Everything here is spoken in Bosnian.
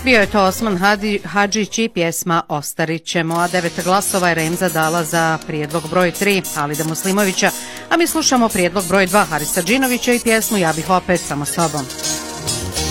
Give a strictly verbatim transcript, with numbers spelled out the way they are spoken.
Bio je to Osman Hadžić i pjesma Ostarit ćemo, a devet glasova je Remza dala za prijedlog broj tri Halida Muslimovića, a mi slušamo prijedlog broj dva Harisa Džinovića i pjesmu Ja bih opet samo s tobom.